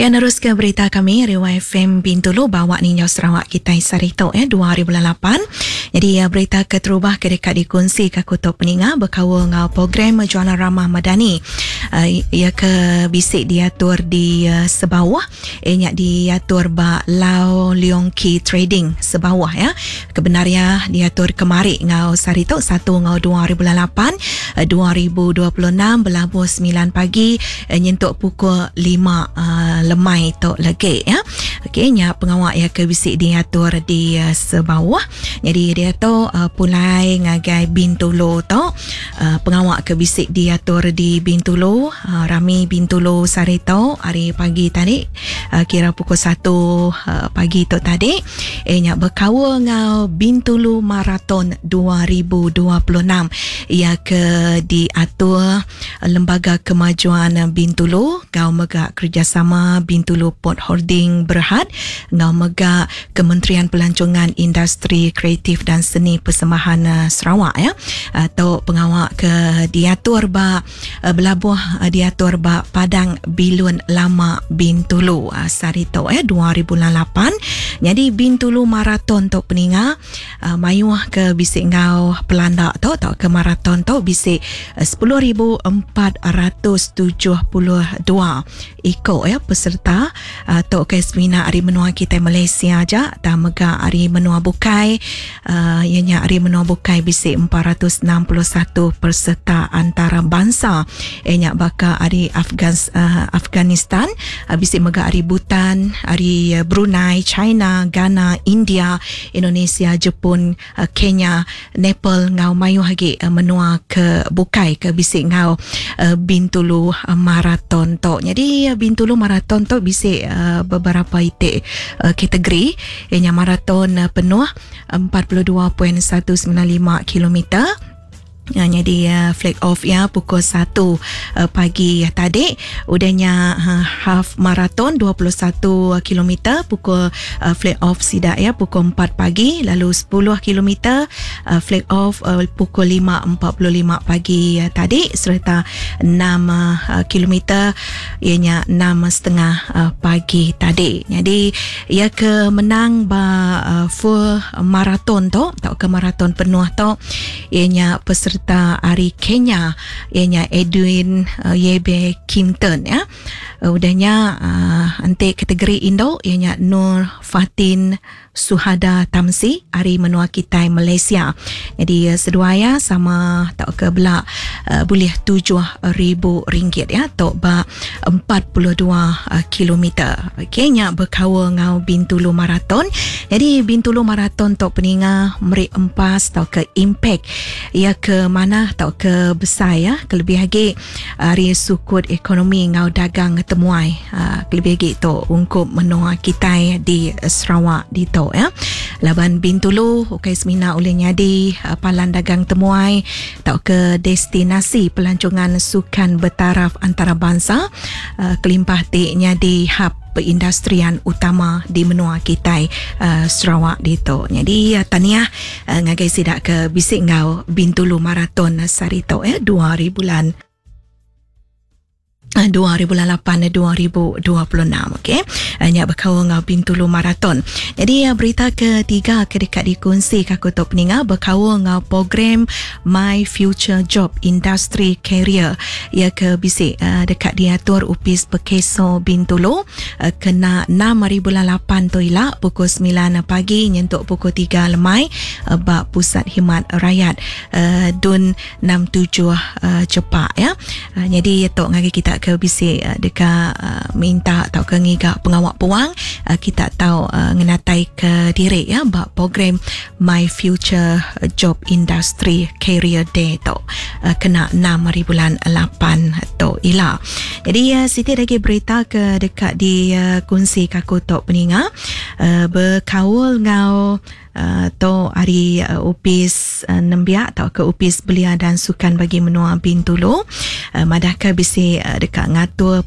Ya, neruskan berita kami Rewa FM Bintulu bawa ninyo Sarawak kita sarito 2008. Jadi berita keterubah kedekat dikongsi ke kutub peninga berkawal dengan program Jualan Ramah Madani. Ia ke bisik diatur di sebawah, ianya diatur ba Lau Leong Ki Trading sebawah ya. Kebenarnya diatur kemari ngau sarito 1 ngau 2008 2026 berlabuh 9 pagi nyentuk pukul 5 lemai tok lagi ya. Okey, nya pengawak ya ke bisik diatur di sebawah. Jadi dia tu pulai ngagai Bintulu tok. Pengawak ke bisik diatur di Bintulu, Rami Bintulu sarito hari pagi tadi kira pukul 1 pagi tok tadi. Nya berkawal ngau Bintulu Marathon 2026. Ia ke diatur Lembaga Kemajuan Bintulu, ngau megak kerjasama Bintulu Port Holding Berhad, ngau megak Kementerian Pelancongan Industri Kreatif dan Seni Persembahan Sarawak ya. Atau pengawak ke diatur ba belabuh diatur ba Padang Bilun Lama Bintulu sarito 2008. Jadi Bintulu Marathon tok peninga mayuh ke bisik ngau pelandak tok ke marathon tok bisik 10,472 ikut ya peserta tok ke seminar hari menua kita Malaysia aja tak mega hari menua bukai ianya hari menua bukai bisik 461 peserta antara bangsa ianya baka hari Afghanistan bisik mega hari Bhutan, hari Brunei, China, Ghana, India, Indonesia, Jepun, Kenya, Nepal ngau mayu hagi menua ke bukai ke bisik ngau Bintulu Marathon tok. Jadi Bintulu Marathon tok bisik beberapa itik kategori ianya marathon penuh 42.195 kilometer. Jadi flag off ya pukul 1 pagi tadi. Udahnya half marathon 21 km pukul flag off sidak ya pukul 4 pagi. Lalu 10 km flag off pukul 5.45 pagi tadi. Serta 6 km ianya 6.30 pagi tadi. Jadi ia ke menang ba full marathon tu atau ke marathon penuh tu ianya peserta hari Kenya ianya Edwin Yebe Kimpton ya. Udahnya antik kategori Indo ianya Nur Fatin Suhada Tamsi hari menua kita Malaysia. Jadi seduaya sama tak ke belak boleh RM7,000 ya tok ba 42 kilometer. Okeynya berkawal ngau Bintulu Marathon. Jadi Bintulu Marathon tok peninga merik empas tok ke impact ia ke mana tok ke besar ya. Kelebih lagi hari sukut ekonomi ngau dagang temuai kelebih lagi tok ungkup menua kita di Sarawak di tok ya. Laban Bintulu okey semina oleh nyadi palan dagang temuai tok ke destinasi pelancongan sukan bertaraf antarabangsa kelimpah tiknya di hub perindustrian utama di menua kita Sarawak dito. Jadi tahniah ngagai sidak ke bisik ngau Bintulu Marathon sarito 2008-2026 okey. Hanya berkawal ngau Bintulu Marathon. Jadi berita ketiga kedekat dikongsi ke kutub peninga berkawal ngau program My Future Job Industry Career. Ia ke bisik dekat diatur upis Pekeso Bintulu kena 6/8 tu ilak pukul 9 pagi nyentuk pukul 3 lemai bak pusat khidmat rakyat Dun 67 cepak ya. Jadi tok ngagi kita ke bisik dekat minta atau ke ngiga pengawak puang kita tahu ngenatai ke diri ya bak program My Future Job Industry Career Day tu kena 6/8 tu ila. Jadi Siti lagi berita ke dekat di kunci kaku tok peninga berkawal ngau to hari upis nembiak atau ke upis belia dan sukan bagi menua Bintulu madaka bisi dekat ngatur